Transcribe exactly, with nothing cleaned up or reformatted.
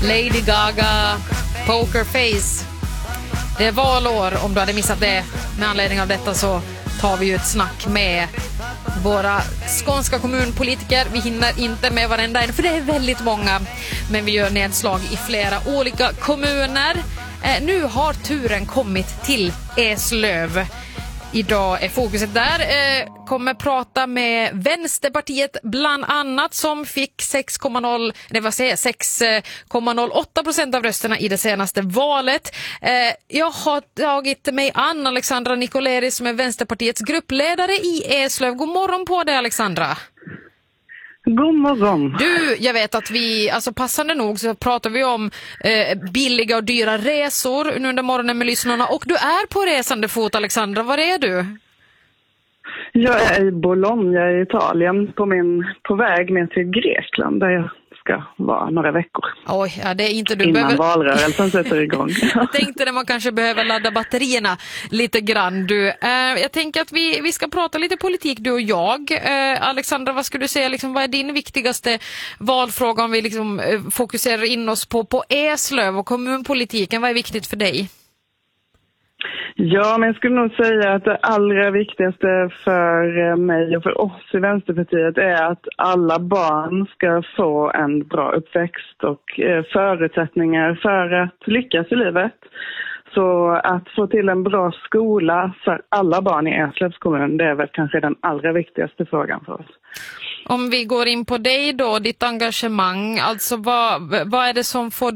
Lady Gaga, Pokerface. Det är valår, om du hade missat det. Med anledning av detta så tar vi ju ett snack med våra skånska kommunpolitiker. Vi hinner inte med varenda en, för det är väldigt många. Men vi gör nedslag i flera olika kommuner. Eh, nu har turen kommit till Eslöv. Idag är fokuset där. Eh, kommer prata med Vänsterpartiet bland annat, som fick sex komma noll åtta procent av rösterna i det senaste valet. Eh, jag har tagit mig an Alexandra Nikoleri som är Vänsterpartiets gruppledare i Eslöv. God morgon på dig, Alexandra. God morgon. Du, jag vet att vi, alltså passande nog så pratar vi om eh, billiga och dyra resor nu under morgonen med lyssnarna, och du är på resande fot, Alexandra. Var är du? Jag är i Bologna i Italien på, min, på väg ner till Grekland där jag ska vara några veckor. Oj, ja, det är inte du innan behöver... valrörelsen sätter igång. Jag tänkte att man kanske behöver ladda batterierna lite grann. Du. Eh, jag tänker att vi, vi ska prata lite politik, du och jag. Eh, Alexandra, vad skulle du säga, liksom, vad är din viktigaste valfråga om vi liksom, eh, fokuserar in oss på, på Eslöv och kommunpolitiken? Vad är viktigt för dig? Ja, men jag skulle nog säga att det allra viktigaste för mig och för oss i Vänsterpartiet är att alla barn ska få en bra uppväxt och eh, förutsättningar för att lyckas i livet. Så att få till en bra skola för alla barn i Eslövs kommun, det är väl kanske den allra viktigaste frågan för oss. Om vi går in på dig då, ditt engagemang, alltså vad, vad är det som får